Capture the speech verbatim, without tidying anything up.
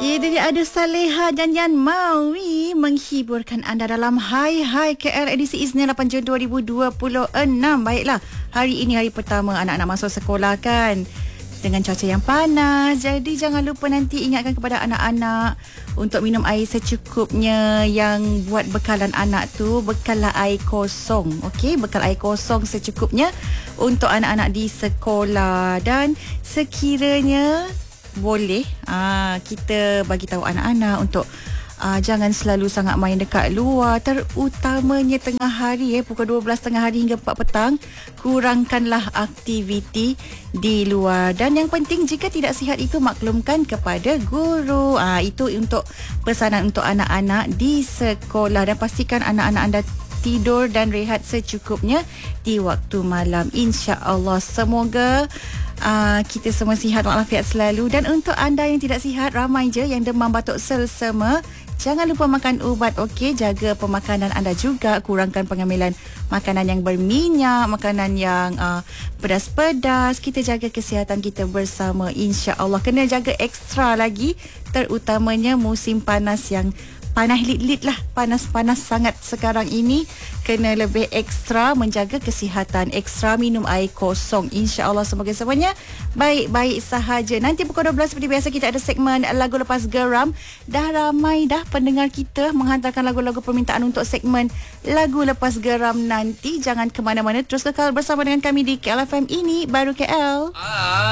Ya, jadi ada Saleha dan Yan Mawi menghiburkan anda dalam Hai Hai K L edisi Isnin lapan Jun dua ribu dua puluh enam. Baiklah, hari ini hari pertama anak-anak masuk sekolah kan, dengan cuaca yang panas. Jadi jangan lupa nanti ingatkan kepada anak-anak untuk minum air secukupnya. Yang buat bekalan anak tu, bekallah air kosong. Okey, bekal air kosong secukupnya untuk anak-anak di sekolah. Dan sekiranya boleh, aa, kita bagi tahu anak-anak untuk aa, jangan selalu sangat main dekat luar, terutamanya tengah hari eh, pukul dua belas tengah hari hingga empat petang. Kurangkanlah aktiviti di luar. Dan yang penting, jika tidak sihat itu maklumkan kepada guru. Aa, itu untuk pesanan untuk anak-anak di sekolah. Dan pastikan anak-anak anda tidur dan rehat secukupnya di waktu malam. InsyaAllah, semoga Uh, kita semua sihat walafiat selalu. Dan untuk anda yang tidak sihat, ramai je yang demam, batuk, selsema, jangan lupa makan ubat. Okey, jaga pemakanan anda juga. Kurangkan pengambilan makanan yang berminyak, makanan yang uh, pedas-pedas. Kita jaga kesihatan kita bersama, insya-Allah. Kena jaga ekstra lagi, terutamanya musim panas yang panas lit-lit lah, panas-panas sangat sekarang ini. Kena lebih ekstra menjaga kesihatan, ekstra minum air kosong. InsyaAllah semoga semuanya baik-baik sahaja. Nanti pukul dua belas seperti biasa kita ada segmen lagu lepas geram. Dah ramai dah pendengar kita menghantarkan lagu-lagu permintaan untuk segmen lagu lepas geram nanti. Jangan ke mana-mana, terus kekal bersama dengan kami di K L F M. Ini baru K L. Ah.